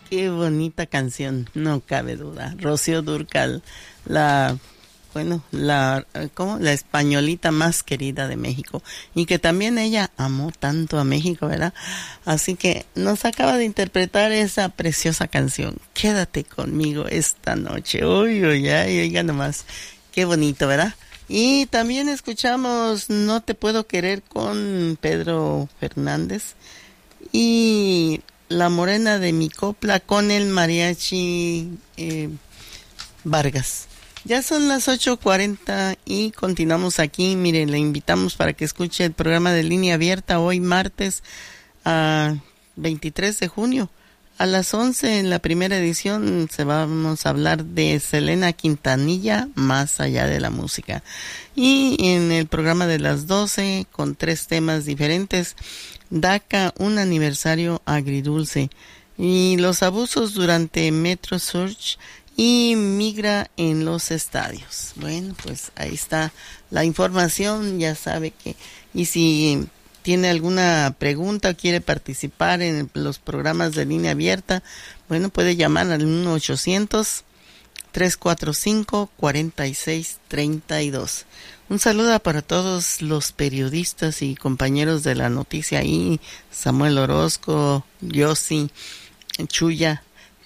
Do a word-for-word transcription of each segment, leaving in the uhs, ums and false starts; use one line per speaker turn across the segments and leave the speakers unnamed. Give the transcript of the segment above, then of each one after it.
Qué bonita canción, no cabe duda. Rocío Dúrcal, la, bueno, la, ¿cómo? La españolita más querida de México. Y que también ella amó tanto a México, ¿verdad? Así que nos acaba de interpretar esa preciosa canción. Quédate conmigo esta noche. Uy, uy, ay, oiga nomás. Qué bonito, ¿verdad? Y también escuchamos No te puedo querer con Pedro Fernández. Y La morena de mi copla con el mariachi eh, Vargas. Ya son las ocho cuarenta y continuamos aquí. Mire, le invitamos para que escuche el programa de Línea Abierta hoy martes a veintitrés de junio. A las once en la primera edición se vamos a hablar de Selena Quintanilla, Más allá de la música. Y en el programa de las doce, con tres temas diferentes, DACA, un aniversario agridulce, y los abusos durante Metro Surge y Migra en los estadios. Bueno, pues ahí está la información, ya sabe que, y si tiene alguna pregunta o quiere participar en los programas de Línea Abierta, bueno, puede llamar al uno ochocientos, tres cuatro cinco, cuatro seis tres dos. Un saludo para todos los periodistas y compañeros de la noticia ahí, Samuel Orozco, Yossi, Chuya,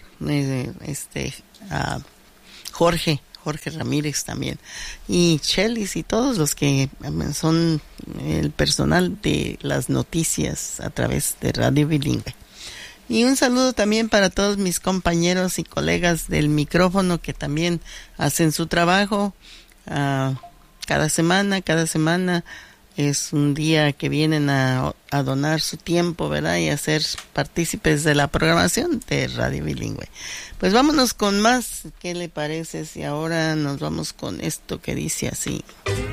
este, uh, Jorge, Jorge Ramírez también, y Chelis y todos los que son el personal de las noticias a través de Radio Bilingüe. Y un saludo también para todos mis compañeros y colegas del micrófono que también hacen su trabajo uh, cada semana, cada semana es un día que vienen a, a donar su tiempo, ¿verdad? Y a ser partícipes de la programación de Radio Bilingüe. Pues vámonos con más. ¿Qué le parece si ahora nos vamos con esto que dice así?